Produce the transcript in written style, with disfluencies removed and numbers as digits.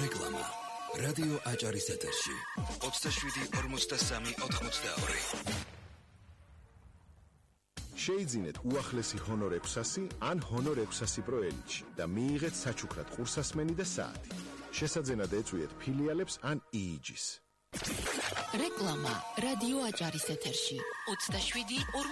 რეკლამა. რადიო აჭარის ეთერში 27-43-82. შეიძინეთ უახლესი ჰონორ 600 ან ჰონორ 600 Pro Elite და მიიღეთ საჩუქრად ყურსასმენი და საათი. შესაძენად ეწვიეთ ფილიალებს ან EEG-ს. რეკლამა რადიო აჭარის ეთერში 27-43